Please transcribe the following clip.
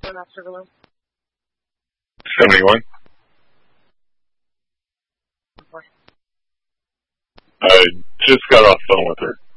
the master balloon? 71. I just got off the phone with her.